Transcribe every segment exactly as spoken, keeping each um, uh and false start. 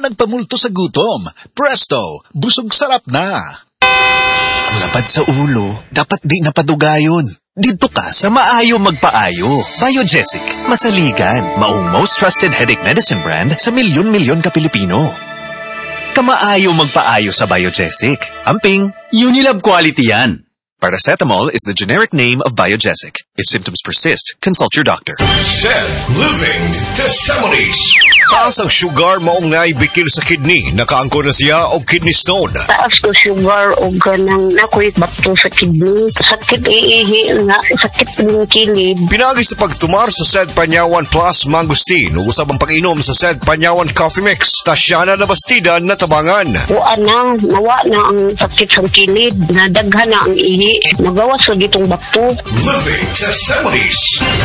na nagpamulto sa gutom. Presto, busog sarap na. Ang lapad sa ulo, dapat di napadugayon. Dito ka sa Maayo Magpaayo. Biogesic, masaligan, maong most trusted headache medicine brand sa milyon-milyon ka Pilipino. Kamaayo Magpaayo sa Biogesic. Amping, Unilab quality yan. Paracetamol is the generic name of Biogesic. If symptoms persist, consult your doctor. Said Living Testimonies. Taas ang sugar maong naibikil sa kidney. Nakaangkon na siya o kidney stone. Taas ko sugar o ganang nakoy bato sa kidney. Sakit iihi nga, sakit ng kilid. Pinagi sa pagtumar sa Said Panyawan Plus Mangustin. Usab ang pag-inom sa Said Panyawan Coffee Mix. Tasyana na bastida na tabangan. Uwan na, nawa na ang sakit sa kilid. Nadaghan na ang ihi. Magawas sa gitong bato. Living Testimonies.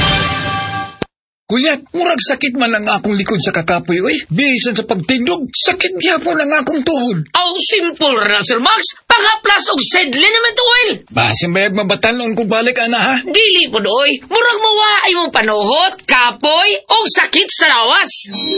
Kuya, murag sakit man ang akong likod sa kakapoy, oy. Bisan sa pagtindog, sakit gyapon ang akong tuhod. Aw, simple ra, Sir Max. Pangaplas og Said liniment oil. Basin bayag mabatanon kung balik, ana, ha? Dili po doy. Murag mawaay mong panuhot, kapoy, o sakit sa lawas.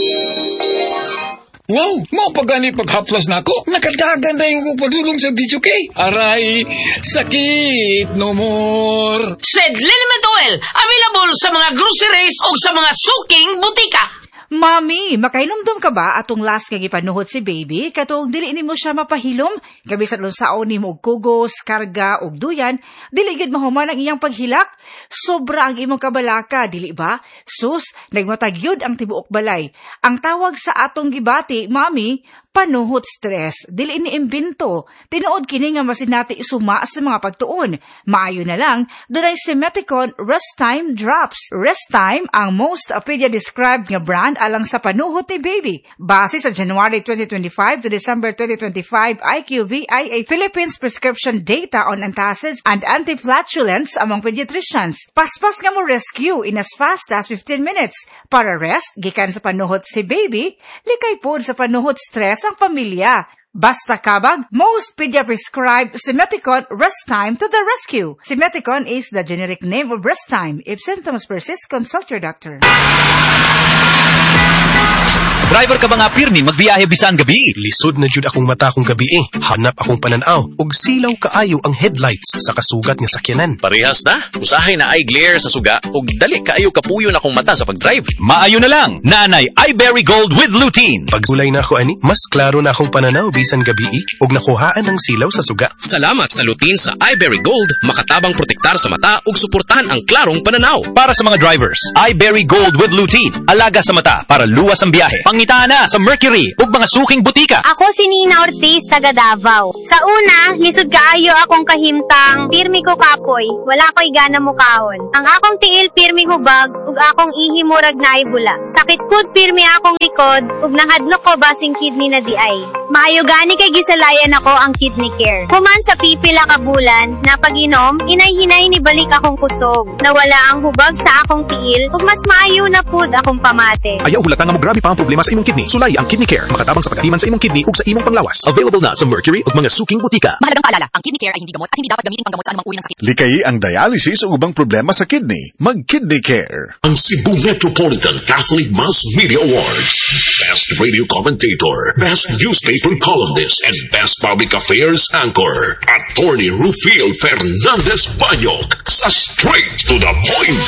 Wow, mo pagani paghaplas na ako. Nakadagan na yung padulong sa video kay. Aray, sakit no more. Said liniment oil, available sa mga groceries o sa mga suking butika. Mami, makailumdum ka ba atong last kag ipanuhot si baby? Katong dili nimo siya mapahilom? Gabi sa lunsaon nimo og kugos, karga og duyan, dili gid mahuman ang iyang paghilak. Sobra ang imong kabalaka, dili ba? Sus, nagmatag yun ang tibuok balay. Ang tawag sa atong gibati, Mami, panuhot stress. Dili ni imbento. Tinuod kini nga masinati isuma sa mga pagtuon. Maayo na lang, dunay Simeticon Rest Time Drops. Rest Time ang most pedia-described nga brand alang sa panuhot ni baby. Base sa January twenty twenty-five to December twenty twenty-five I Q V I A Philippines prescription data on antacids and antiflatulence among pediatricians. Paspas nga mo rescue in as fast as fifteen minutes. Para rest, gikan sa panuhot si baby, likay pod sa panuhot stress ang pamilya. Basta kabag, most pedia-prescribed Simeticon Rest Time to the rescue. Simeticon is the generic name of Rest Time. If symptoms persist, consult your doctor. Driver ka ba nga pirmi magbiyahe bisan gabi? Lisod na jud akong mata kong gabi eh. Hanap akong pananaw ug silaw kaayo ang headlights sa kasugat nga sakyanan. Parehas na. Usahay na eye glare sa suga ug dali kaayo kapuyo na akong mata sa pagdrive. Maayo na lang. Nanay Iberry Gold with lutein. Pagsulay na ako ani, mas klaro na akong pananaw bisan gabi eh ug nakuhaan ang silaw sa suga. Salamat sa lutein sa Iberry Gold, makatabang protektar sa mata ug suportahan ang klarong pananaw. Para sa mga drivers, Iberry Gold with lutein. Alaga sa mata para luwas ang biyahe. Pangita na sa Mercury ug mga suking butika. Ako si Nina Ortiz, taga Davao. Sa una, lisod kaayo akong kahimtang, pirmi ko kapoy, wala ko'y gana mo kahon. Ang akong tiil pirmi hubag, ug akong ihi murag na ay bula. Sakit kud pirmi akong likod, ug nahadlok ko basing kidney na di ay. Maayo gani kay gisalayan ako ang kidney care. Human sa pipila ka bulan, na pag-inom, inay-hinay ni balik akong kusog. Nawala ang hubag sa akong tiil, ug mas maayo na pud akong pamate. Ayaw hulatan nga mo grabe pa ang problema sa imong kidney. Sulay ang Kidney Care, makatabang sa pagkatiman sa imong kidney ug sa imong panglawas. Available na sa Mercury ug mga suking butika. Mahalagang paalala, ang Kidney Care ay hindi gamot at hindi dapat gamitin panggamot sa anumang uri ng sakit. Likay ang dialysis o ubang problema sa kidney. Mag-Kidney Care. Ang Cebu Metropolitan Catholic Mass Media Awards. Best Radio Commentator, Best Newspaper Columnist, and Best Public Affairs Anchor. Attorney Rufil Fernandez Banyok sa Straight to the Point.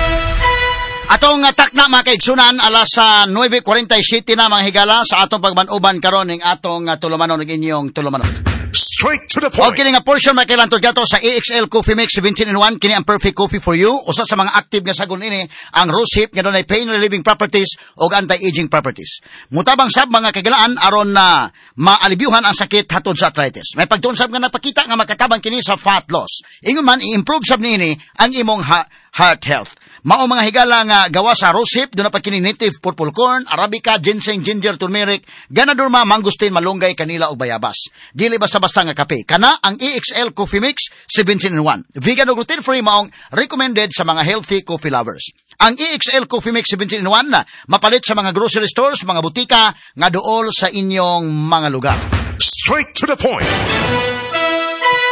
Atong atak na mga kaigsunan alas sa nine forty-seven na mga higala sa atong pagmanuban karon ning atong uh, tulumanon ning inyong tulumanon. Straight to the point. O kini nga portion may kailangan gato sa A X L Coffee Mix seventeen in one kini ang perfect coffee for you. Usa sa mga active nga sagon ini ang rosehip nga dunay pain relieving properties ug anti-aging properties. Mutabang sab mga kagalaan aron na maalibyuhan ang sakit hatod sa arthritis. May pagtuon sab nga napakita nga makatabang kini sa fat loss. Ingon man i-improve sab niini ang imong ha- heart health. Mao mga higala nga gawa sa rosehip, doon na pagkini native purple corn, arabica, ginseng, ginger, turmeric, ganadurma, mangustin, malunggay, kanila o bayabas. Dili basta-basta nga kape. Kana ang A X L Coffee Mix seventeen in one. Vegan o gluten-free maong recommended sa mga healthy coffee lovers. Ang A X L Coffee Mix seventeen in one na mapalit sa mga grocery stores, mga butika, nga dool sa inyong mga lugar. Straight to the point.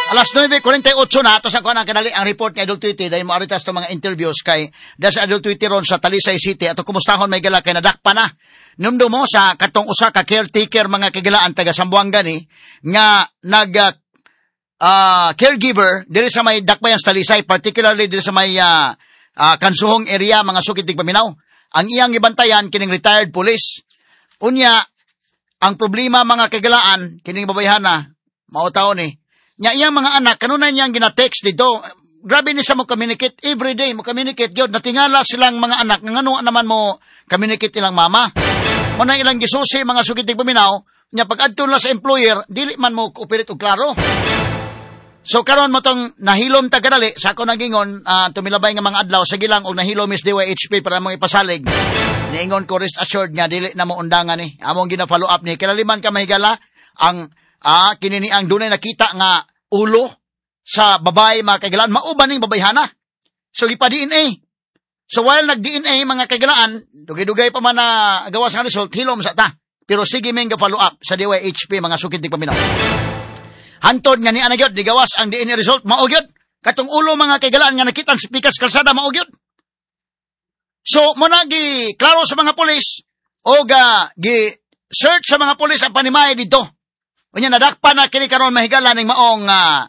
Alas nine forty-eight na, ato sa kuha ng kanali ang report ni Idol Tweety dahil maaritas itong mga interviews kay dahil sa Idol Tweety ron sa Talisay City ato kumustahon may gala kay nadakpa na. Numdo mo sa katong usa ka caretaker mga kagilaan taga Sambuanga ni nga nag uh, uh, caregiver diri sa may dakbayan sa Talisay, particularly diri sa may uh, uh, Kansuhong area mga sukit tig paminaw. Ang iyang gibantayan kining retired police. Unya ang problema mga kagilaan kining babayhan na mao taon ni nya iyang mga anak kanunay niyang gina-text dito. Grabe ni sa mo communicate every day mo communicate gyud natingala silang mga anak ngano naman mo communicate ilang mama. Mo na ilang gisusi mga sukitig paminaw nya pag-adto na sa employer dili man mo cooperate og klaro. So karon mo tong nahilom ta kadali sa ako nagingon uh, tumilabay nga mga adlaw sa gilang og nahilom is D Y H P para mo ipasalig. Niingon ko rest assured nga dili na mo undangan ni. Among gina-follow up ni kinaliman ka mahigala ang ah kini ni ang dunay nakita nga ulo sa babae mga kagalaan mauban ning babayhana. So ipa-D N A. So while nag-D N A mga kagalaan, dugay-dugay pa man na gawas nga result hilom sa ta. Pero sige ming ga-follow up sa D Y H P mga sukid tig paminaw. Hantod nga ni ana gyud digawas ang D N A result mao gyud katong ulo mga kagalaan nga nakita sa pikas kalsada mao gyud. So mo na gi klaro sa mga pulis o ga gi search sa mga pulis ang panimay dito. Unya nadakpan na kini karon mahigala ning maong uh,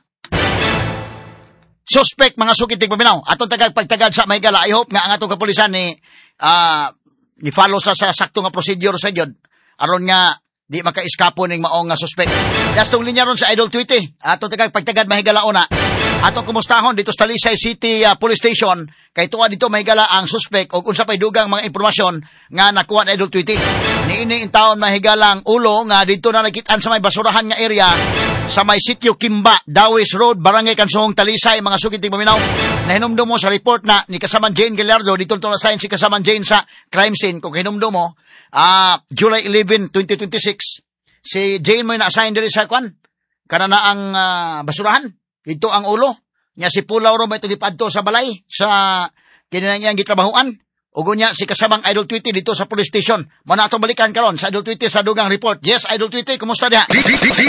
suspect mga sukit tig paminaw. Atong tagag pagtagad sa mahigala. I hope nga ang atong kapulisan ni uh, ni follow sa sa sakto nga procedure sa gyud aron nga di maka-eskapo ning maong nga suspect. Dastong linya ron sa Idol Tweety. Atong tagag pagtagad mahigala una. Atong kumustahon dito sa Talisay City uh, Police Station kay tuwa dito mahigala ang suspect og unsa pay dugang mga impormasyon nga nakuha ni Idol Tweety. Niini in taon mahigala ang ulo nga dito na nakitaan sa may basurahan nga area sa may sitio Kimba, Dawis Road, Barangay Kansuhong, Talisay, mga sukit tig paminaw. Nahinumdum mo sa report na ni Kasaman Jane Gallardo dito to na sign si Kasaman Jane sa crime scene kung hinumdum mo uh, July eleventh, twenty twenty-six si Jane mo na-assign diri sa kwan kana na ang uh, basurahan. Ito ang ulo. Nya si Pulaw ro may tugipadto sa balay sa kinahanglan gitrabahuan. Ugo niya si kasamang Idol Tweety dito sa police station. Mo na atong balikan karon sa Idol Tweety sa dugang report. Yes, Idol Tweety, kumusta diha? D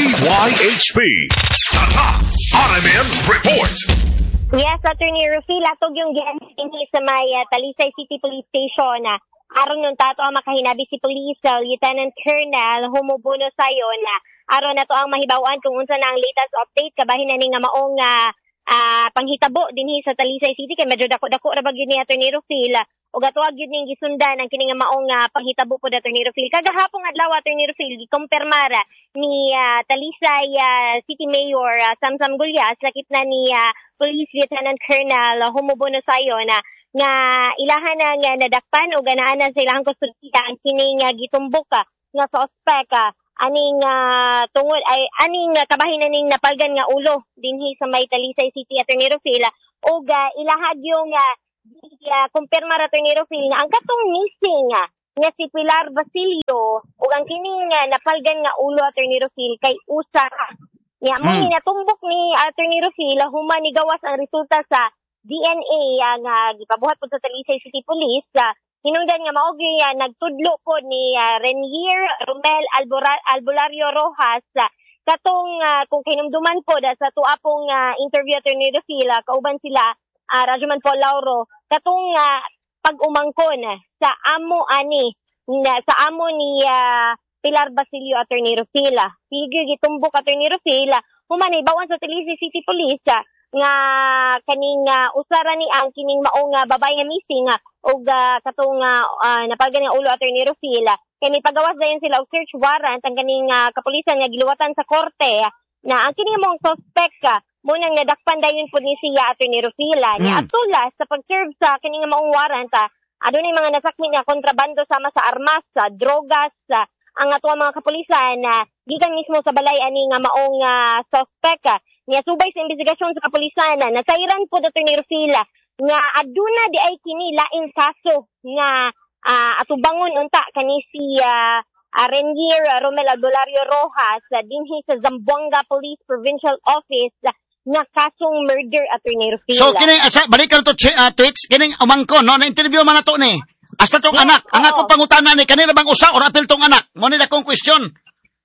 Y H P. Tata, R M N Report. Yes, Attorney Rufil, atog yung gianhin sa may uh, Talisay City Police Station. Uh, aron nun tato ang makahinabi si Police uh, Lieutenant Colonel Humubuno sayon na uh, aron na to ang mahibawan kung unsa na ang latest update kabahin na ni nga maong uh, uh, panghitabo dinhi sa Talisay City kay medyo dako-dako ra bag yun ni Attorney Rufil uh, o gatuwag yun ning gisundan ang kini nga maong uh, panghitabo po Attorney Rufil. Kagahapong adlaw Attorney Rufil gikumpirmara ni uh, Talisay uh, City Mayor uh, Samsam Gulyas lakip na ni uh, Police Lieutenant Colonel uh, Humubuno sayon na uh, nga ilahan na nga nadakpan o ganaan na sa ilang kustudiya ang kining uh, gitumbok uh, nga suspect uh, aning uh, tungod ay aning uh, kabahin ning napalgan nga ulo dinhi sa may Talisay City Attorney Rufil o uh, ilahad yung uh, uh, kumpirma Attorney Rufil nga ang katong missing uh, nga si Pilar Basilio o ang kining uh, napalgan nga ulo Attorney Rufil kay usa nga mo hmm. natumbok ni Attorney Rufil human ni gawas ang resulta sa D N A uh, nga gipabuhat po sa Talisay City Police uh, hinungdan nga mao gyud uh, nagtudlo po ni uh, Renier Romel Albora- Albulario Rojas uh, katong uh, kung kinumduman po da sa tuwa pong uh, interview Attorney Rufil uh, kauban sila uh, Rajuman Paul Lauro katong uh, pag-umangkon uh, sa amo ani na, sa amo ni uh, Pilar Basilio Attorney Rufil uh, sige gitumbok Attorney Rufil uh, human ibawan sa Talisay City Police uh, nga kaning uh, usara ni ang kining maong uh, babae nga missing uh, og uh, katong uh, uh, napalgan nga ulo Attorney Rufil uh, kay may pagawas dayon sila og search warrant ang kaning uh, kapulisan nga giluwatan sa korte uh, na ang kining mong suspect uh, mo nang nadakpan dayon pud ni siya Attorney Rufil uh, mm. Nya atulas sa pag-serve sa kining maong warrant uh, adunay mga nasakmit nga kontrabando sama sa armas, uh, drogas uh, ang ato mga kapulisan na uh, gikan mismo sa balay ani nga maong uh, suspect uh, niya subay sa investigasyon sa kapulisan na nasairan po Attorney Rufil nga aduna di ay kini laing kaso nga uh, atubangon unta kani si uh, uh, Renier Romel Albulario Rojas uh, dinhi sa Zamboanga Police Provincial Office uh, nga kasong murder Attorney Rufil. So kini asa balik ka to uh, tweets kining umangkon no na interview man nato ni hasta tong yes, anak ang ako pangutana ni kanila bang usa or apil tong anak mo ni dakong question.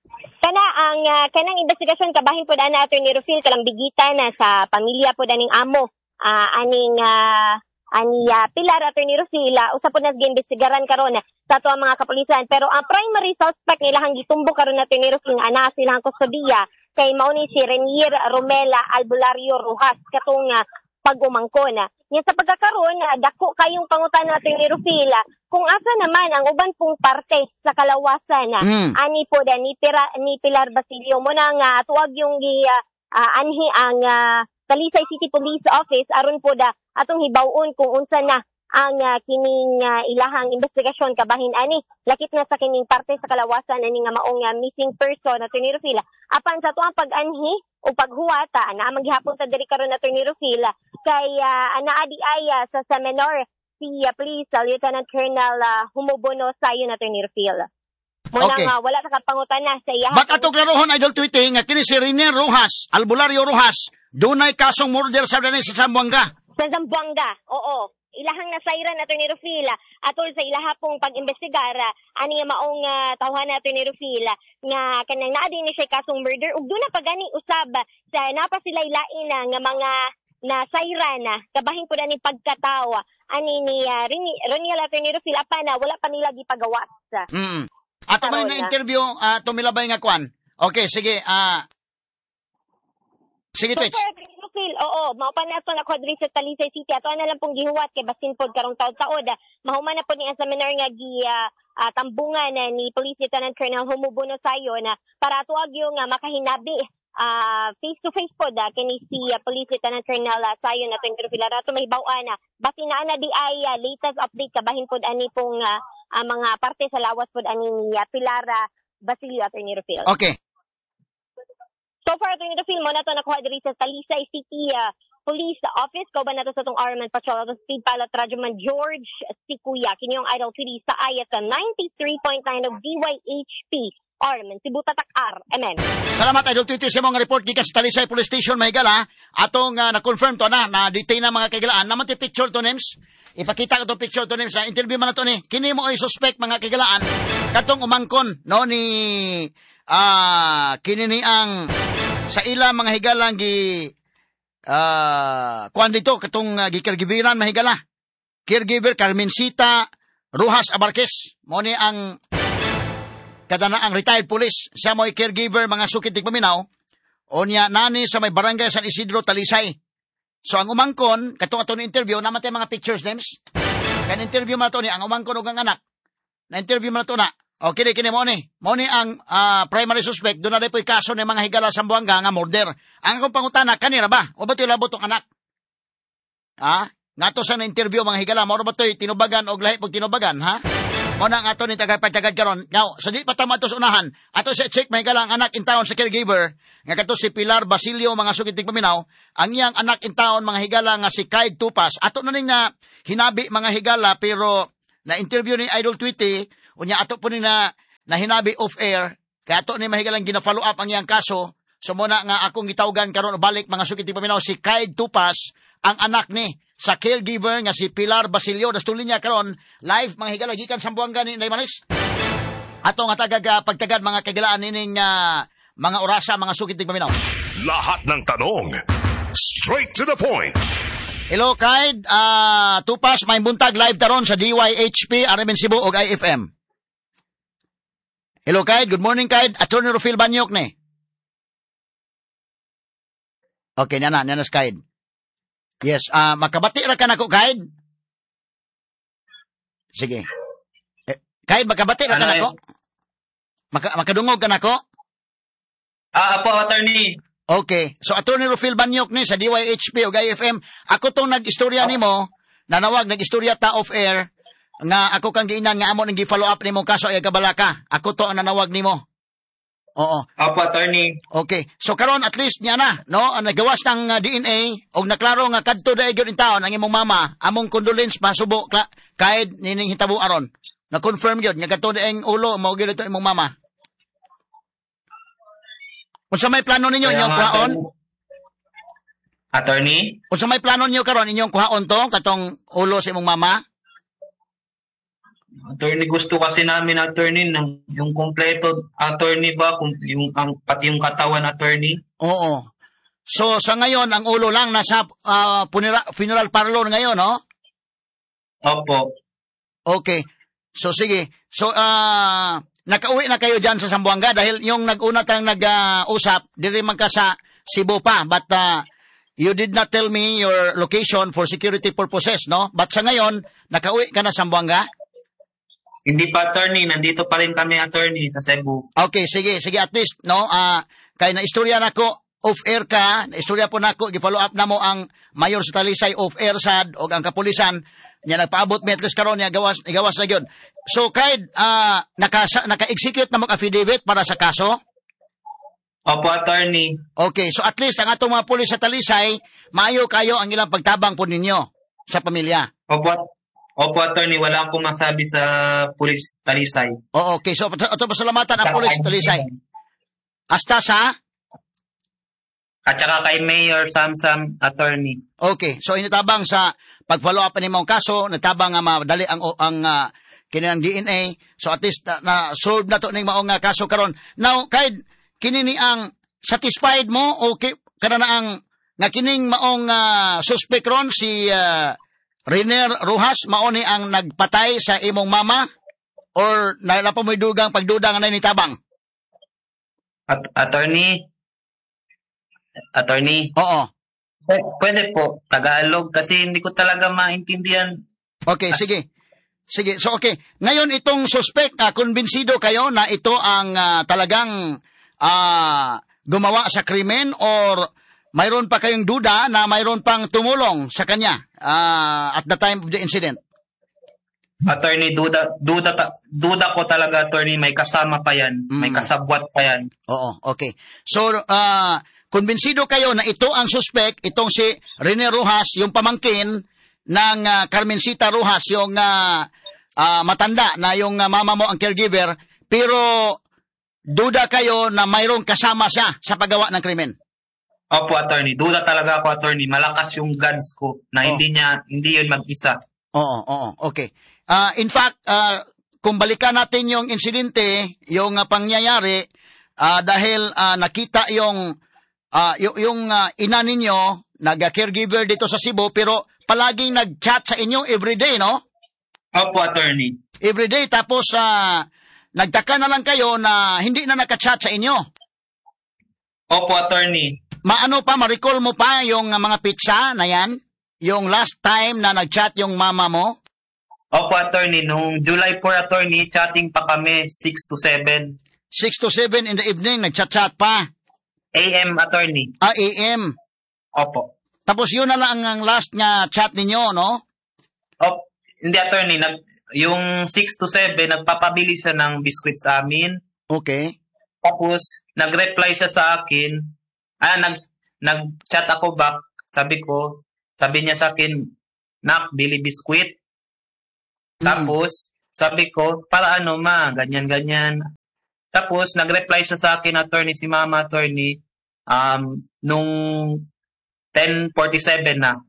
kana ang uh, kanang investigasyon kabahin po ana Attorney Rufil kalambigitan na sa pamilya po daning amo uh, aning uh, ani uh, Pilar Attorney Rufil uh, usa po na giimbestigaran karon sa ato ang mga kapulisan pero ang primary suspect nila hang gitumbo karon Attorney Rufil ana silang kustodiya kay mao ni si Renier Romela Albulario Rojas katong uh, pag-umangkon. Nya sa pagkakaroon, uh, dako kayong pangutan natin ni Rufil, uh, kung asa naman ang uban pong parte sa kalawasan, uh, mm. ani po da ni, Pira, ni Pilar Basilio mo nang uh, tuwag yung gi, uh, uh, anhi ang uh, Talisay City Police Office aron po da atong hibawon kung unsa na ang uh, kining uh, ilahang investigasyon kabahin ani lakip na sa kining parte sa kalawasan ani nga maong uh, missing person na Attorney Rufil apan sa tuang pag-anhi o paghuwata na maghihapon ta diri karon na Attorney Rufil kay uh, anaa di ay uh, sa seminar si uh, Police uh, Lieutenant Colonel uh, Humubono sayo na Attorney Rufil muna okay. nga wala ta kapangutan na sa iya but ato klarohon idol tweeting nga kini si Renier Rojas Albulario Rojas dunay kasong murder sa dinhi sa Zamboanga sa Zamboanga oo ilahang nasayran Attorney Rufil atol sa ilaha pong pag-imbestigar ani nga maong uh, tawhan na Attorney Rufil nga kanang naa din ni siya kasong murder ug doon na pagani usab sa napa sila ilain nga mga nasayran kabahin po na ni pagkataw ani ni uh, Reniel Attorney Rufil apan na wala pa nila gipagawas. Mm. Ato man na interview uh, tumilabay nga kwan. Okay, sige ah uh, sige Twitch. Rufil, oo, maupan na ito na kwadri sa Talisay City. Ato na lang pong gihuwat kay basin pod karong taod-taod. Mahuman na po ni ang seminar nga gi uh, uh, tambungan uh, ni Police Lieutenant Colonel Humubono sayo na para tuwag yung uh, makahinabi uh, face-to-face pod uh, kini si uh, Police Lieutenant Colonel uh, sayo na Attorney Rufil. Rato may bawaan na. Basin na na di ay uh, latest update kabahin pod ani pong uh, uh, mga parte sa lawas pod ani ni uh, Pilar uh, Basilio Attorney Rufil. Okay. So far, Attorney Rufil, mo na ito nakuha diri sa Talisay City uh, Police Office. Kauban na ito sa itong Arman Patrol of Speed Pilot Radyoman George Sikuya. Kini yung Idol T V sa I S ninety-three point nine of D Y H P. Arman, Sibutatak-Ar. Amen. Salamat, Idol T V, sa mga report gikan sa Talisay Police Station, Mahigala. Atong uh, na-confirm to na, na-detain na mga kagalaan. Naman ti picture to names. Ipakita ko to picture to names. Sa interview man na to ni. Kini mo ay suspect mga kagalaan. Katong umangkon, no, ni... Ah, uh, kinini ang sa ila mga higalang gi ah uh, kuan dito katong uh, gi-caregiveran mahigala. Caregiver Carmencita Rojas Abarquez mo ni ang kadana ang retired police siya mo'y caregiver mga sukit tigpaminaw o niya nani sa may barangay San Isidro Talisay. So ang umangkon katong ato ni interview namatay mga pictures names. Kan interview man to ni ang umangkon ug ang anak. Na interview man to na. O, kini, kini mo ni. Mo ni ang uh, primary suspect. Doon na rin po'y kaso ng mga higala sa Zamboanga nga murder. Ang akong pangutana, kanira ba? O ba ito'y labot ang anak? Ha? Nga to sa na-interview mga higala. Mo ba ito'y tinubagan o lahi pag tinubagan, ha? O na nga to ni tagapagtagad karon. Now, sa di patama ito sa unahan. Ato sa check mga higala ang anak in town sa caregiver. Nga kato si Pilar Basilio, mga sukiting paminaw. Ang iyang anak in town, mga higala nga si Kaid Tupas. Ato na rin nga hinabi mga higala pero na-interview ni Idol Tweety. Unya ato po ni na, na hinabi off-air, kaya ato ni mahigalang gina-follow up ang iyang kaso, so muna nga akong gitawgan karon balik mga sukiti paminaw si Kaid Tupas, ang anak ni sa caregiver nga si Pilar Basilio, dastulin niya karon live mga higala gikan sa Zamboanga ni Naymanis. Ato nga tagag pagtagad mga kagalaan nining uh, mga orasa mga sukiti paminaw. Lahat ng tanong, straight to the point. Hello Kaid, uh, Tupas, may buntag live taron sa D Y H P, R M N Cebu ug I F M. Hello, Kaid. Good morning, Kaid. Attorney Rufil Banyok ni. Okay, nana, nanas, Kaid. Yes, ah, uh, makabati ra ka nako, Kaid. Sige. Eh, Kaid, makabati ra ka nako. Maka, makadungog ka nako. Ah, apo, attorney. Okay. So, Attorney Rufil Banyok ni sa D Y H P o I F M. Ako tong nag-istorya oh. nimo, nanawag, nag-istorya ta off-air, nga ako kang giinan nga amo nang gi-follow up nimo kaso ay kabalaka. Ako to ang nanawag nimo. Oo. Apo, attorney. Okay. So karon at least niya na, no? Ang nagawas ng uh, D N A og naklaro nga kadto daay gyud in taon ang imong mama, among condolence masubo kla, kahit nining hitabo aron. Na-confirm gyud nga kadto daay ang ulo mao gyud ito imong mama. Unsa may plano ninyo inyong kuhaon? Attorney? Unsa may plano niyo karon inyong kuhaon to katong ulo sa imong mama? Attorney, gusto kasi namin, attorney, ng, yung kompleto, attorney ba, kung, yung, ang, pati yung katawan, attorney. Oo. So, sa ngayon, ang ulo lang nasa uh, funeral, funeral parlor ngayon, no? Opo. Okay. So, sige. So, uh, nakauwi na kayo dyan sa Zamboanga dahil yung nag-una tayong nag-usap, uh, di rin man ka sa Cebu pa, but uh, you did not tell me your location for security purposes, no? But sa ngayon, nakauwi ka na sa Zamboanga? Hindi pa, attorney. Nandito pa rin kami, attorney, sa Cebu. Okay, sige. Sige, at least, no? Uh, kaya na-istorya na ko, off-air ka, na-istorya po na ko, i-follow up na mo ang mayor sa Talisay, off-air sad, o ang kapulisan, niya nagpaabot may at least karon niya, gawas, gawas na yun. So, kahit uh, naka, naka-execute na mag-affidavit para sa kaso? Opo, attorney. Okay, so at least, ang atong mga pulis sa Talisay, maayo kayo ang ilang pagtabang po ninyo sa pamilya. Opo, Opo, attorney, wala akong masabi sa pulis Talisay. Oo, okay. So, ito pasalamatan ang pulis Talisay. Hasta sa? At saka kay Mayor Samsam, attorney. Okay. So, initabang sa pag-follow up ni mong kaso, natabang nga madali ang, ang uh, kininang D N A. So, at least na, na solve na to ning maong uh, kaso karon. Now, kahit kinini ang satisfied mo, okay, kada na ang nga kining maong uh, suspect ron, si... Uh, Riner Rojas, mauni ang nagpatay sa imong mama? Or nalapo mo'y dugang pagduda nga na nitabang? At, attorney? Attorney? Oo. P- pwede po, Tagalog, kasi hindi ko talaga maintindihan. Okay, As- sige. Sige, so okay. Ngayon itong suspect, uh, konbinsido kayo na ito ang uh, talagang uh, gumawa sa krimen or mayroon pa kayong duda na mayroon pang tumulong sa kanya uh, at the time of the incident? Attorney, duda, duda, duda ko talaga, attorney, may kasama pa yan, mm. may kasabwat pa yan. Oo, okay. So, uh, konbinsido kayo na ito ang suspect, itong si Rene Rojas, yung pamangkin ng uh, Carmencita Rojas, yung uh, uh, matanda na yung uh, mama mo ang caregiver, pero duda kayo na mayroong kasama siya sa paggawa ng krimen? Opo, attorney. Duda talaga ako, attorney. Malakas yung guns ko na oh. hindi niya, hindi yun mag-isa. Oo, oo, okay. Uh, in fact, uh, kung balikan natin yung insidente, yung uh, pangyayari, uh, dahil uh, nakita yung, uh, yung, yung uh, ina ninyo, nag-caregiver dito sa Cebu, pero palaging nag-chat sa inyo everyday, no? Opo, attorney. Everyday, tapos uh, nagtaka na lang kayo na hindi na naka-chat sa inyo. Opo, attorney. Maano pa, ma-recall mo pa yung uh, mga pizza na yan? Yung last time na nag-chat yung mama mo? Opo, attorney. Nung July fourth, attorney, chatting pa kami six to seven. six to seven in the evening, nag-chat-chat pa? A M, attorney. Ah, A M? Opo. Tapos yun na lang ang last nga chat ninyo, no? Opo. Hindi, attorney. Nag, yung six to seven, nagpapabili siya ng biscuit sa amin. Okay. Tapos, nag-reply siya sa akin. Ah, nag, nag-chat ako back. Sabi ko, sabi niya sa akin, Nak, bili biskwit. Mm. Tapos, sabi ko, para ano ma, ganyan-ganyan. Tapos, nag-reply siya sa akin, attorney, si mama, attorney, um, nung ten forty-seven na.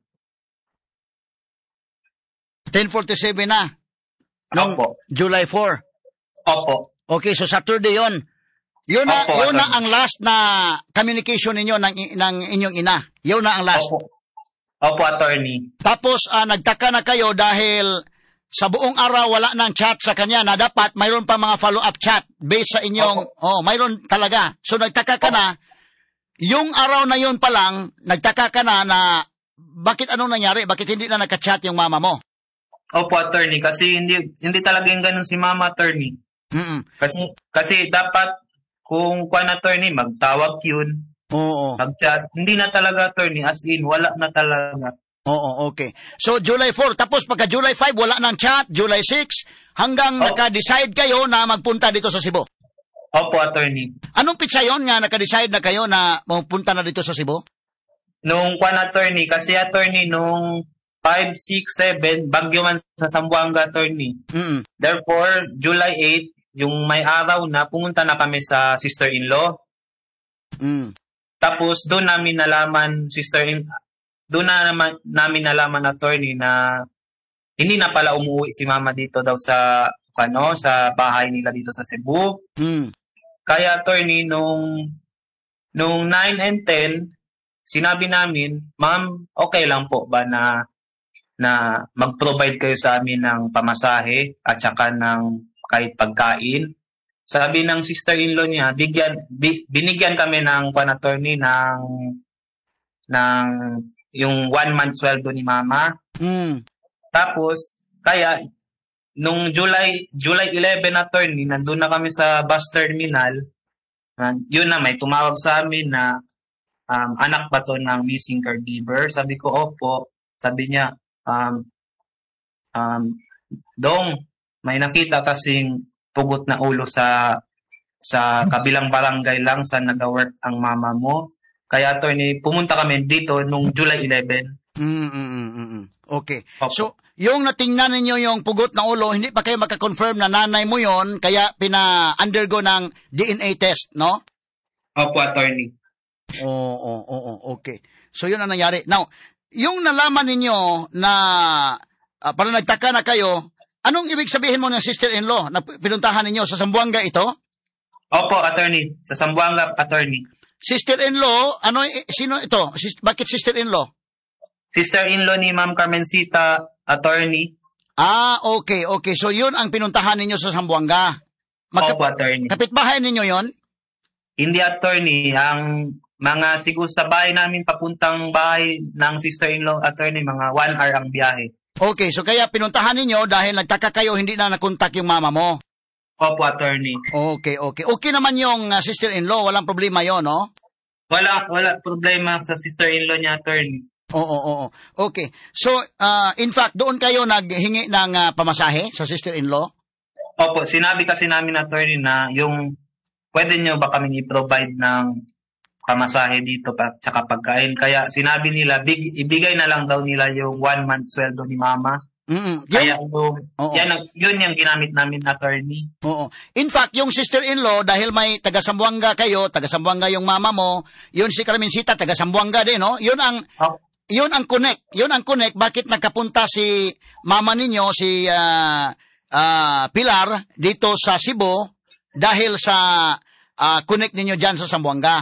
ten forty-seven na? Nung Opo. July fourth? Opo. Okay, so Saturday yon. Yun na, Opo, yun na ang last na communication ninyo ng, ng inyong ina. Yun na ang last. Opo, Opo attorney. Tapos, uh, nagtaka na kayo dahil sa buong araw wala nang chat sa kanya na dapat mayroon pa mga follow-up chat based sa inyong, Opo. oh, mayroon talaga. So, nagtaka ka Opo. na, yung araw na yun pa lang, nagtaka ka na na bakit anong nangyari? Bakit hindi na nagka-chat yung mama mo? Opo, attorney. Kasi hindi hindi talaga yung ganun si mama, attorney. Mm-mm. Kasi, kasi dapat kung kuan attorney, magtawag yun. Oo. Mag-chat. Hindi na talaga, attorney. As in, wala na talaga. Oo, okay. So, July fourth. Tapos, pagka July five, wala nang chat. July six, hanggang oh. naka-decide kayo na magpunta dito sa Cebu. Opo, attorney. Anong pitsa yun nga naka-decide na kayo na magpunta na dito sa Cebu? Nung kuan attorney, kasi attorney, nung five, six, seven, bagyo man sa Zamboanga, attorney. Mm-mm. Therefore, July eighth, yung may araw na pumunta na kami sa sister-in-law. Mm. Tapos doon namin nalaman, sister-in, doon na naman namin nalaman, attorney, na hindi na pala umuwi si mama dito daw sa ano, sa bahay nila dito sa Cebu. Mm. Kaya attorney, nung, nung nine and ten, sinabi namin, ma'am, okay lang po ba na na mag-provide kayo sa amin ng pamasahe at saka ng kahit pagkain. Sabi ng sister-in-law niya, bigyan, bi, binigyan kami ng kwan attorney ng ng yung one month sweldo ni mama. Mm. Tapos, kaya nung July July eleven attorney, nandun na kami sa bus terminal. Uh, yun na, may tumawag sa amin na um, anak ba to ng missing caregiver? Sabi ko, opo. Sabi niya, um, um, Dong, may nakita kasing pugot na ulo sa sa kabilang barangay lang sa nag-work ang mama mo. Kaya attorney, pumunta kami dito nung July eleven. Mm, mm, mm, mm. Okay. Opo. So, yung natingnan ninyo yung pugot na ulo, hindi pa kayo makakonfirm na nanay mo yon, kaya pina-undergo ng D N A test, no? Opo, attorney. Oo, oo, oo, okay. So, yun ang nangyari. Now, yung nalaman ninyo na uh, parang nagtaka na kayo, anong ibig sabihin mo ng sister-in-law na pinuntahan ninyo sa Zamboanga ito? Opo, attorney. Sa Zamboanga, attorney. Sister-in-law, ano, sino ito? Sis, bakit sister-in-law? Sister-in-law ni Ma'am Carmencita, attorney. Ah, okay, okay. So, yun ang pinuntahan ninyo sa Zamboanga. Magka- Opo, attorney. Kapitbahay ninyo yon? Hindi, attorney. Ang mga siguro sa bahay namin, papuntang bahay ng sister-in-law, attorney, mga one hour ang biyahe. Okay, so kaya pinuntahan ninyo dahil nagtaka kayo hindi na nakontak yung mama mo. Opo, attorney. Okay, okay. Okay naman yung uh, sister-in-law, walang problema yon, no? Wala, wala problema sa sister-in-law niya, attorney. Oo, oo, oo. Okay. So, uh, in fact, doon kayo naghingi ng uh, pamasahe sa sister-in-law? Opo, sinabi kasi namin, attorney, na yung pwede nyo ba kami i-provide ng pamasahe dito pa, tsaka pagkain. Kaya sinabi nila, big, ibigay na lang daw nila yung one month sweldo ni mama. Mm-hmm. Kaya yung, yan, yun yung ginamit namin, attorney. Oo. In fact, yung sister-in-law, dahil may taga-Zamboanga kayo, taga-Zamboanga yung mama mo, yun si Carmencita, taga-Zamboanga din, no? Yun ang, oh. yun ang connect. Yun ang connect. Bakit nakapunta si mama ninyo, si uh, uh, Pilar, dito sa Cebu, dahil sa uh, connect ninyo dyan sa Zamboanga?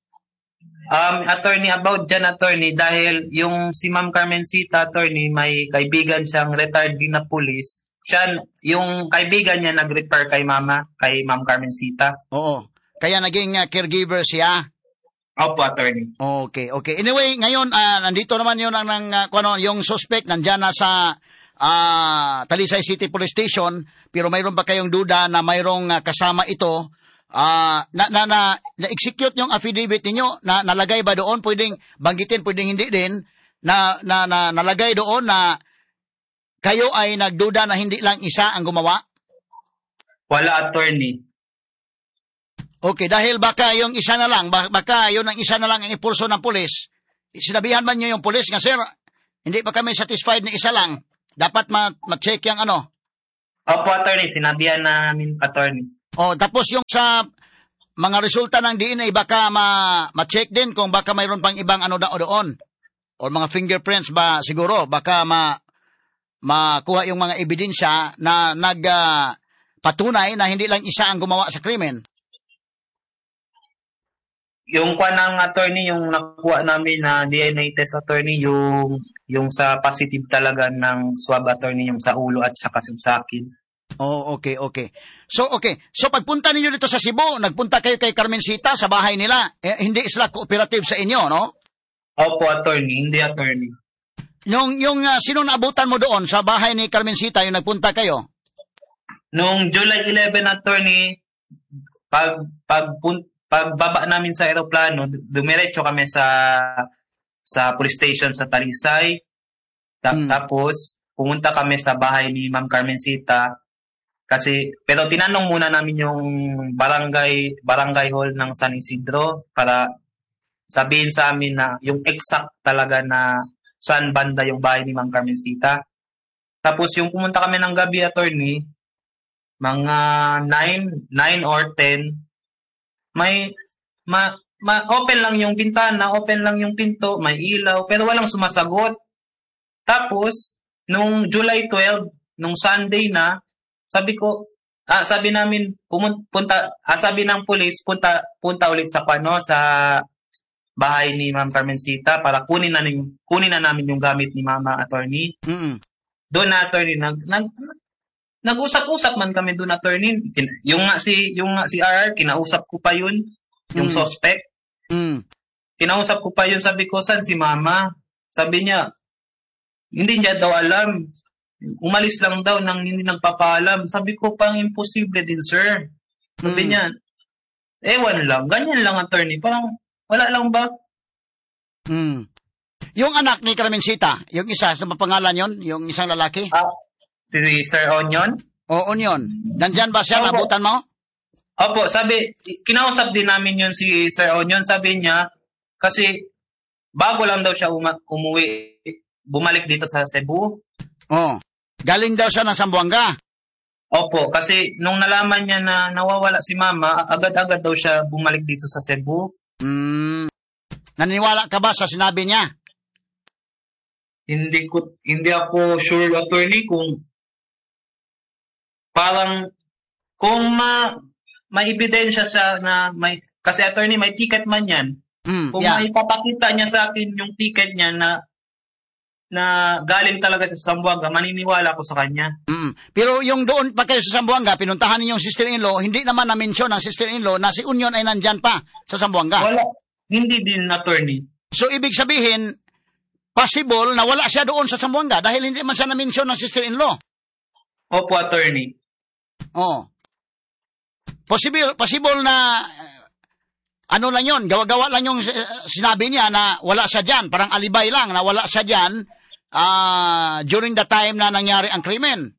Um, attorney, about dyan, attorney, dahil yung si Ma'am Carmencita, attorney, may kaibigan siyang retired din na police. Siya, yung kaibigan niya nag-refer kay mama, kay Ma'am Carmencita. Oo. Kaya naging uh, caregiver siya. Opo, attorney. Okay, okay. Anyway, ngayon, uh, nandito naman yun ang, ang uh, ano, yung suspect, nandyan na sa uh, Talisay City Police Station, pero mayroon ba kayong duda na mayroong uh, kasama ito? Uh, na, na, na, na-execute yung affidavit ninyo, na nalagay ba doon, pwedeng banggitin, pwedeng hindi din, na, na, na nalagay doon na kayo ay nagduda na hindi lang isa ang gumawa? Wala, attorney. Okay, dahil baka yung isa na lang, baka yun ang isa na lang ang impulso ng pulis. Sinabihan man nyo yung pulis nga, sir, hindi pa kami satisfied na isa lang. Dapat ma- ma-check yung ano. Opo, attorney, sinabihan namin, attorney. Oh, tapos yung sa mga resulta ng D N A, baka ma- ma-check din kung baka mayroon pang ibang ano da- doon. O mga fingerprints ba siguro, baka ma makuha yung mga ebidensya na nagpatunay uh, na hindi lang isa ang gumawa sa krimen. Yung kwa ng attorney, yung nakuha namin na D N A test, attorney, yung yung sa positive talaga ng swab, attorney, yung sa ulo at saka sa akin. Oh, okay, okay. So, okay. So, pagpunta ninyo dito sa Cebu, nagpunta kayo kay Carmencita sa bahay nila. Eh, hindi sila cooperative sa inyo, no? Opo, attorney. Hindi, attorney. Yung, yung uh, sino naabutan mo doon sa bahay ni Carmencita, yung nagpunta kayo? Noong July eleven, attorney, pag, pag, pagbaba namin sa aeroplano, dumiretso kami sa sa police station sa Talisay. Ta- hmm. Tapos, pumunta kami sa bahay ni Ma'am Carmencita. Kasi, pero tinanong muna namin yung barangay, barangay hall ng San Isidro para sabihin sa amin na yung exact talaga na saan banda yung bahay ni Ma'am Carmencita. Tapos yung pumunta kami ng gabi, attorney, mga nine or ten, may, ma, ma, open lang yung bintana, open lang yung pinto, may ilaw, pero walang sumasagot. Tapos, nung July twelve, nung Sunday na, Sabi ko, ah, sabi namin, pumun- punta, ah, sabi ng pulis, punta, punta ulit sa pano, sa bahay ni Ma'am Carmencita para kunin na, yung, kunin na namin yung gamit ni Mama Attorney. Mm-mm. Doon na, Attorney, nag, nag, nag-usap-usap man kami doon, Attorney. Kin- Yung nga si, yung nga si R R, kinausap ko pa yun, yung Mm. suspect. Mm. Kinausap ko pa yun, sabi ko, saan si Mama? Sabi niya, hindi niya daw alam. Umalis lang daw nang hindi nagpapaalam. Sabi ko, pang imposible din, sir. Sabi Mm. niya, ewan lang, ganyan lang, Attorney. Parang, wala lang ba? Mm. Yung anak ni Carmencita, yung isa, sa pangalan yon, yung isang lalaki? Ah, si Sir Onion? O, Onion. Nandyan ba siya? Opo. Nabutan mo? Opo, sabi, kinausap din namin yun si Sir Onion. Sabi niya, kasi bago lang daw siya uma- umuwi, bumalik dito sa Cebu. Oh. Galing daw siya ng Zamboanga. Opo, kasi nung nalaman niya na nawawala si Mama, agad-agad daw siya bumalik dito sa Cebu. Mm. Naniniwala ka ba sa sinabi niya? Hindi ko hindi ako sure, Attorney, kung parang kung ma may ebidensya siya na may kasi, Attorney, may ticket man yan. Mm, Kung yeah. may papakita niya sa akin yung ticket niya na na galing talaga sa Zamboanga, maniniwala ko sa kanya. Mm. Pero yung doon pa kayo sa Zamboanga, pinuntahan ninyong sister-in-law, hindi naman na-mention ng sister-in-law na si Union ay nandyan pa sa Zamboanga. Wala. Hindi din, Attorney. So, ibig sabihin, possible na wala siya doon sa Zamboanga dahil hindi man siya na-mention ng sister-in-law. Opo, Attorney. Oh. Possible, possible na, uh, ano lang yun, gawa-gawa lang yung uh, sinabi niya na wala siya dyan, parang alibay lang na wala siya dyan uh, during the time na nangyari ang krimen.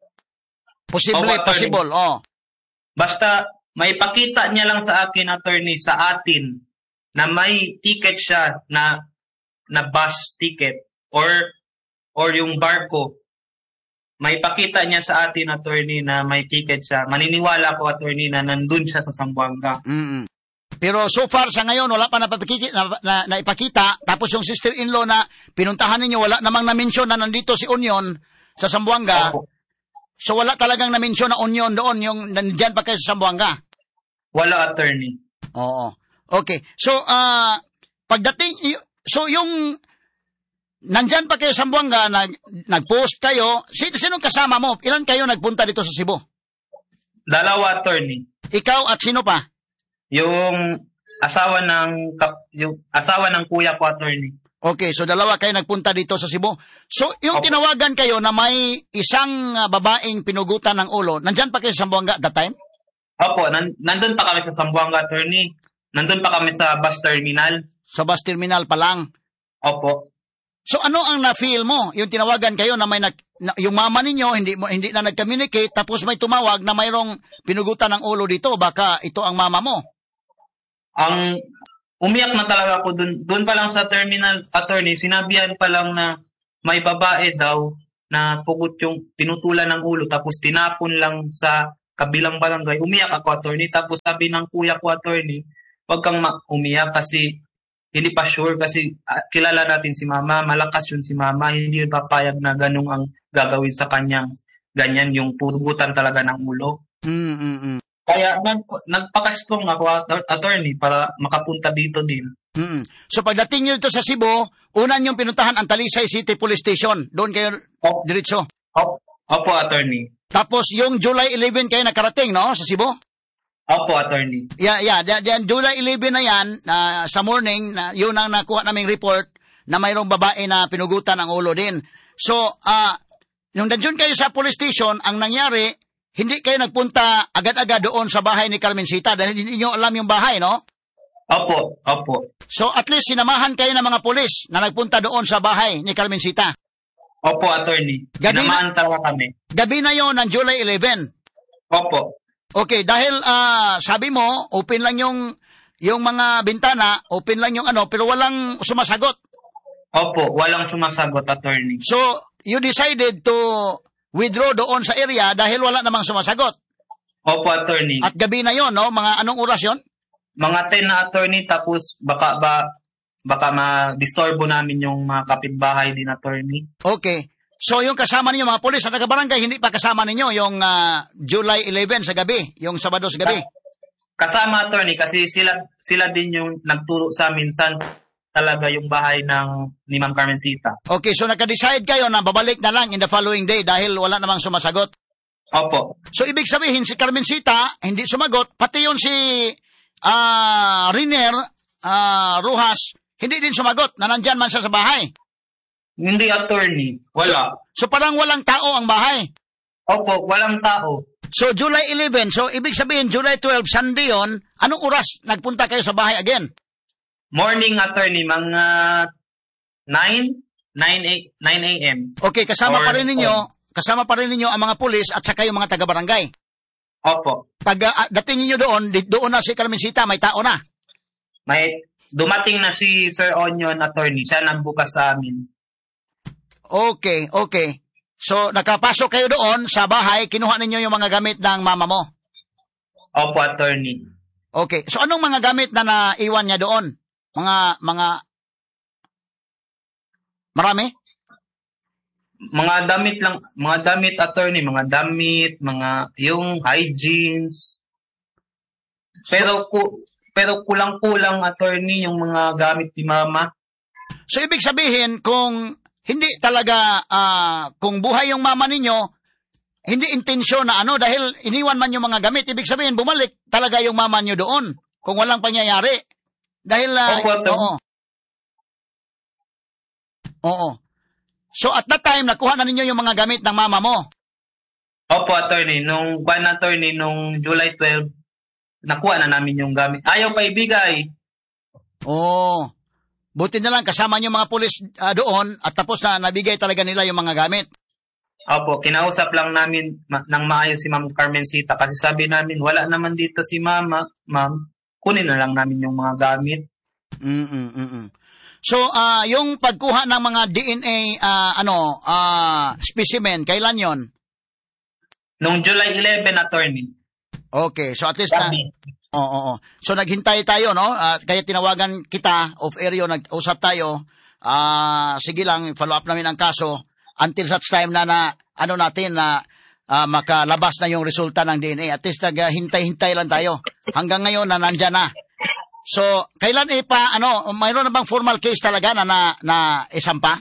Posible, Opo, Attorney. possible, oh. Basta may pakita niya lang sa akin, Attorney, sa atin, na may ticket siya na na bus ticket or or yung barko. May pakita niya sa atin, Attorney, na may ticket siya. Maniniwala ko, Attorney, na nandun siya sa Zamboanga. Mm-mm. Pero so far sa ngayon wala pa napapakita na, na, na ipakita, tapos yung sister-in-law na pinuntahan ninyo wala namang na-mention na nandito si Union sa Zamboanga. Opo. So wala talagang na-mention na Union doon yung nandiyan pa kayo sa Zamboanga. Wala, Attorney. Oo. Okay. So ah uh, pagdating y- so yung nandyan pa kayo sa Zamboanga, nag nag-post kayo, sino sinong kasama mo? Ilan kayo nagpunta dito sa Cebu? Dalawa, Attorney. Ikaw at sino pa? Yung asawa ng kap- yung asawa ng kuya ko, Attorney. Okay, so dalawa kayo nagpunta dito sa Cebu. So, yung Opo. tinawagan kayo na may isang uh, babaeng pinugutan ng ulo, nandyan pa kayo sa Zamboanga at that time? Opo, nan- nandun pa kami sa Zamboanga, Attorney. Nandun pa kami sa bus terminal. Sa bus terminal pa lang? Opo. So, ano ang na-feel mo? Yung tinawagan kayo na may, nag, na, yung mama ninyo, hindi, mo, hindi na nag-communicate, tapos may tumawag na mayroong pinugutan ng ulo dito, baka ito ang mama mo? Ang umiyak na talaga ako dun. Dun pa lang sa terminal, Attorney, sinabihan pa lang na may babae daw na pugot yung pinutulan ng ulo tapos tinapon lang sa kabilang barangay. Umiyak ako, Attorney. Tapos sabi ng kuya ko, Attorney, wag kang ma- umiyak kasi hindi pa sure kasi uh, kilala natin si Mama. Malakas yun si Mama. Hindi papayag na ganun ang gagawin sa kanyang ganyan yung pugutan talaga ng ulo. Mm-mm. Kaya nag, nagpakastrong ako, Attorney, para makapunta dito din. Mm-mm. So pagdating nyo dito sa Cebu, unan yung pinuntahan ang Talisay City Police Station. Doon kayo Oh. diretso. Opo, Opo, Attorney. Tapos yung July eleven kayo nakarating, no? Sa Cebu? Opo, Attorney. Yeah, yeah. Diyan, diyan, July eleven na yan, uh, sa morning, na yun ang nakuha naming report na mayroong babae na pinugutan ang ulo din. So, uh, nung nandiyon kayo sa police station, ang nangyari, hindi kayo nagpunta agad-agad doon sa bahay ni Carmencita dahil hindi nyo alam yung bahay, no? Opo, opo. So, at least sinamahan kayo ng mga pulis na nagpunta doon sa bahay ni Carmencita. Opo, Attorney. Gabi Sinamaan talaga kami. Gabi na yon ng July eleven. Opo. Okay, dahil uh, sabi mo, open lang yung yung mga bintana, open lang yung ano, pero walang sumasagot. Opo, walang sumasagot, Attorney. So, you decided to withdraw doon sa area dahil wala namang sumasagot. Opo, Attorney. At gabi na yon, no? Mga anong oras yon? Mga ten na, Attorney, tapos baka ba baka ma-disturbo namin yung mga kapitbahay din, Attorney. Okay. So, yung kasama ninyo, mga polis at taga-barangay, hindi pa kasama ninyo yung uh, July eleven sa gabi, yung Sabado sa gabi? Kasama, attorney, kasi sila sila din yung nagturo sa amin saan talaga yung bahay ng ni Ma'am Carmencita. Okay, so naka-decide kayo na babalik na lang in the following day dahil wala namang sumasagot? Opo. So, ibig sabihin, si Carmencita, hindi sumagot, pati yun si uh, Riner uh, Rojas, hindi din sumagot na nandyan man siya sa bahay? Hindi, attorney. Wala. So, so parang walang tao ang bahay? Opo, walang tao. So, July eleven, so ibig sabihin, July twelve, Sunday yun, anong oras nagpunta kayo sa bahay again? Morning, attorney, mga nine a.m. Okay, kasama Or, pa rin ninyo, um, kasama pa rin ninyo ang mga pulis at saka yung mga taga-barangay? Opo. Pag uh, dating ninyo doon, di, doon na si Carmencita, may tao na? May, dumating na si Sir Onion, attorney, siya nagbukas sa amin. Okay, okay. So, nakapasok kayo doon sa bahay, kinuha ninyo yung mga gamit ng mama mo? Opo, attorney. Okay. So, anong mga gamit na naiwan niya doon? Mga, mga, marami? Mga damit lang, mga damit, attorney, mga damit, mga, yung hygienes. Pero, ku, pero kulang-kulang, attorney, yung mga gamit ni mama. So, ibig sabihin, kung hindi talaga, uh, kung buhay yung mama ninyo, hindi intensyon na ano, dahil iniwan man yung mga gamit, ibig sabihin, bumalik talaga yung mama nyo doon, kung walang pangyayari. Dahil, uh, Opo, oo. Oo. So, at that time, nakuha na ninyo yung mga gamit ng mama mo? Opo, attorney. Nung, ban attorney, nung July twelve, nakuha na namin yung gamit. Ayaw pa ibigay. Oo. Buti na lang, kasama niyo mga pulis uh, doon at tapos na nabigay talaga nila yung mga gamit. Opo, kinausap lang namin ma- ng maayos si Ma'am Carmencita kasi sabi namin, wala naman dito si Mama, Ma'am, kunin na lang namin yung mga gamit. Mm-mm-mm. So, uh, yung pagkuha ng mga D N A, uh, ano, uh, specimen, kailan yon? Nung July eleven, attorney. Okay, so at least na... Oo, oo, oo. So, naghintay tayo, no? Uh, kaya tinawagan kita, off-air yun, nag-usap tayo. Uh, sige lang, follow up namin ang kaso until such time na, na ano natin, na uh, makalabas na yung resulta ng D N A. At least naghintay-hintay lang tayo. Hanggang ngayon na nandyan na. So, kailan ipa, ano, mayroon na bang formal case talaga na, na, na isampa?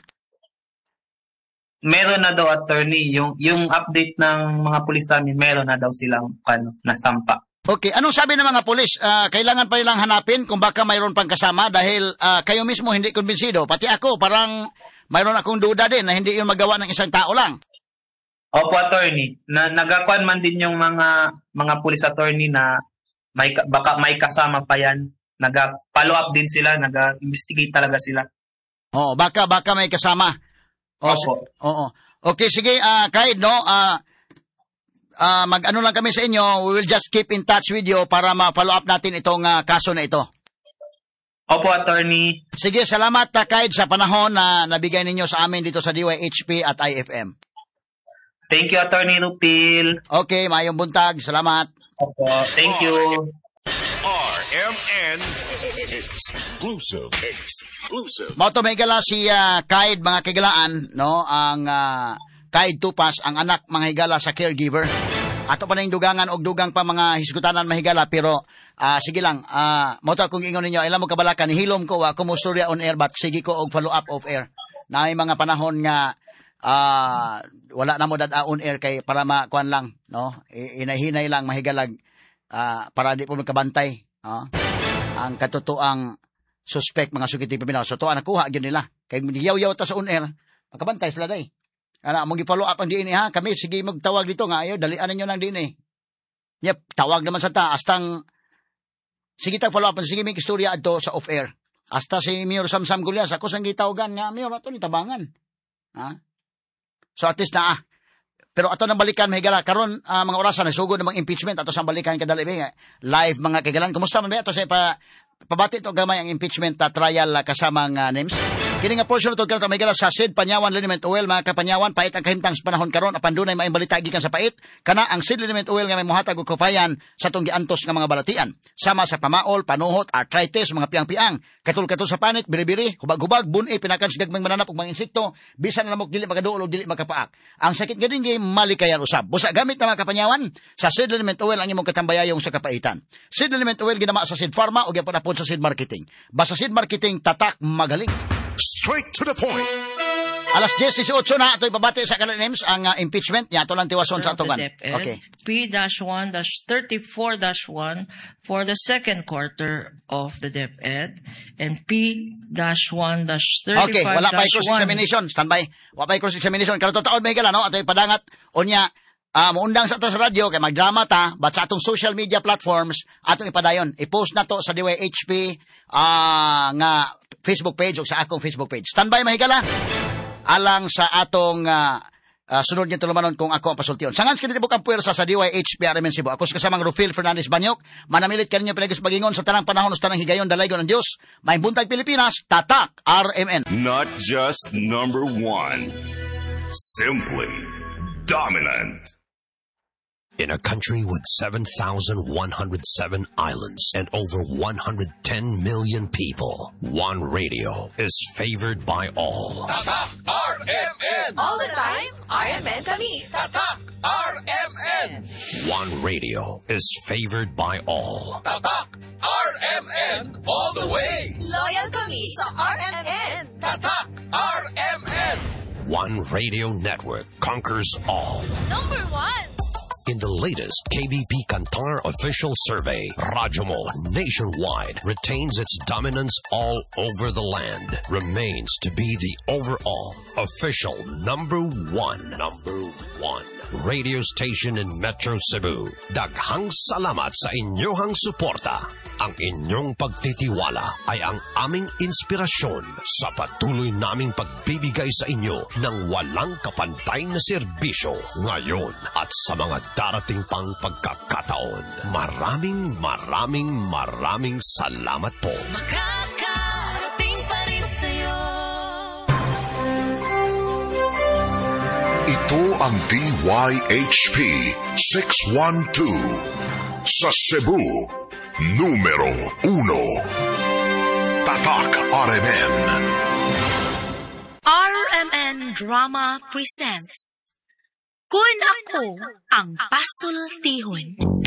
Meron na daw, attorney. Yung, yung update ng mga pulis namin, meron na daw silang, ano, nasampa. Okay, anong sabi ng mga pulis? Uh, kailangan pa nilang hanapin kung baka mayroon pang kasama dahil uh, kayo mismo hindi kumbinsido. Pati ako, parang mayroon akong duda din na hindi yun magawa ng isang tao lang. Opo, attorney. Na, nagakuan man din yung mga mga pulis, attorney, na may, baka may kasama pa yan. Nag-follow up din sila, nag-investigate talaga sila. Oo, baka, baka may kasama. O, Opo. Oo. Okay, sige, uh, kahit, no, ah, uh, Uh, mag-ano lang kami sa inyo, we will just keep in touch with you para ma-follow up natin itong uh, kaso na ito. Opo, attorney. Sige, salamat uh, Kaid sa panahon na nabigay ninyo sa amin dito sa D Y H P at I F M. Thank you, Attorney Rupil. Okay, mayong buntag. Salamat. Opo, thank you. R M N Exclusive. Exclusive. Moto may gala si uh, Kaid, mga kigalaan, no? Ang... Uh, Kaid Tupas, ang anak mga higala sa caregiver. Ato pa na yung dugangan o dugang pa mga hisgutanan mahigala, pero uh, sige lang, uh, moto kung ingon ninyo, ilang mo kabalakan, nihilom ko, wa kumusturya on air, but sige ko og follow up off air. Na may mga panahon nga, uh, wala na mo dada on air kay para makuan lang, no? Inahinay lang mahigalag, uh, para di po magkabantay, no? Ang katotoang suspect, mga sugiti paminaw. So, to, nakuha yun nila. Kay yaw-yaw ta sa on air, makabantay sila day. Ana, mong i-follow up ang D N A, ha? Kami, sige, magtawag dito nga. Ayaw, dalian ninyo ng D N A. Yep, tawag naman sa ta. Astang, sige, tag-follow up. Sige, may istorya ato sa off-air. Hasta si Mayor Samsam Gulyas, ako sang gitawagan nga, Mayor, ato ni tabangan. Ha? So, at least na, ah. Pero ato nang balikan, mahigala. Karon uh, mga orasan, nasugod ng mga impeachment, ato sang balikan kadalibi. Live, mga kagalan. Kumusta man ba? Ato sa pa, pabati to gamay ang impeachment uh, trial uh, kasama nga names. Kini nga portion to kalta may gala sa Sid Panyawan Liniment Oil mga kapanyawan pait ang kahimtang sa panahon karon apan dunay maayong balita gikan sa pait kana ang Sid Liniment Oil nga may mohatag og kapayan sa tong giantos nga mga balatian sama sa pamaol, panuhot, arthritis, mga piang-piang, katul-katul sa panik, biri-biri, hubag-hubag, bun-i pinakan sa gagmang mananap og mga insekto, bisan lamok dili makaduol o dili makapaak. Ang sakit nga din gi malikayan usab. Busa gamit na mga kapanyawan sa Sid Liniment Oil ang imong katambayayong sa kapaitan. Sid Liniment Oil ginama sa Sid Pharma o gipanapon sa Sid Marketing. Basta Sid Marketing tatak magaling. Straight to the point. Alas ten eighteen na ito'y babati sa kalang names ang uh, impeachment niya. Ito lang tiwason sa atogan. Okay. P one thirty-four one for the second quarter of the DepEd and P one thirty-five Okay, wala pa cross-examination. Standby. Wala pa cross-examination. Karong taon may gala, no? Ito'y padangat. O niya, uh, muundang sa ito sa radyo, kay magdrama ta, but sa atong social media platforms, atong ipadayon. I-post na to sa D Y H P uh, nga Facebook page o sa akong Facebook page. Standby, mahigala. Alang sa atong uh, uh, sunod niya tulumanon kung ako ang pasultion. Sangan sa kinitibok ang puwersa sa D Y H P R M N Cebu. Ako sa kasamang Rufil Fernandez Banyok. Manamilit ka ninyo pinagis bagingon sa tanang panahon sa tanang higayon dalaygon ng Diyos. May buntag Pilipinas, tatak R M N. Not just number one. Simply dominant. In a country with seven thousand one hundred seven islands and over one hundred ten million people, One Radio is favored by all. Tatak R M N! All the time, R M N kami. Tatak R M N! One Radio is favored by all. Tatak R M N all the way! Loyal kami sa R M N. Tatak R M N! One Radio Network conquers all. Number one! In the latest K B P Kantar official survey, Radyo Mo nationwide retains its dominance all over the land, remains to be the overall official number one, number one radio station in Metro Cebu. Daghang salamat sa inyong suporta. Ang inyong pagtitiwala ay ang aming inspirasyon sa patuloy naming pagbibigay sa inyo ng walang kapantay na serbisyo ngayon at sa mga darating pang pagkakataon. Maraming maraming maraming salamat po. Makakarating pa rin sa'yo. Ito ang D Y H P six one two sa Cebu. Numero uno. Tatak R M N. R M N Drama presents Kun Ako Ang Pasultihon.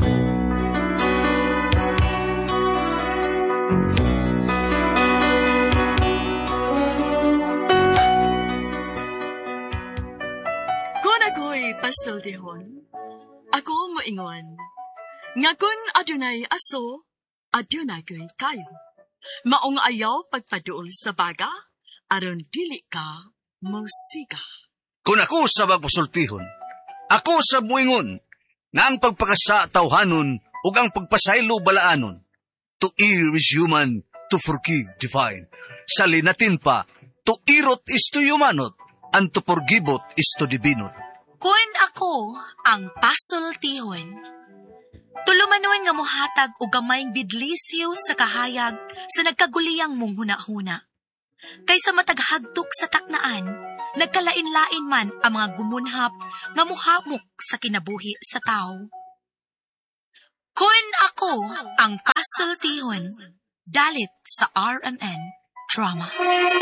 Kun ako'y pasultihon, ako moingon. Nga kun adunay aso, adunay ko'y kayo. Maong ayaw pagpaduol sa baga, aron dili ka musiga. Kung ako sa magpasultihon, ako sa muingon, nga ang pagpakasa tawhanon ug ang pagpasaylo balaanon. To err is human, to forgive divine. Sa linatin pa, to irot is to humanot, and to forgivot is to divinot. Kun ako ang pasultihon, tulumanon nga mohatag o gamayng bidlisyo sa kahayag sa nagkaguliyang mong huna-huna. Kaysa mataghagtok sa taknaan, nagkalain-lain man ang mga gumunhap nga muhamok sa kinabuhi sa tao. Kun ako ang pasultihon, dalit sa R M N Drama.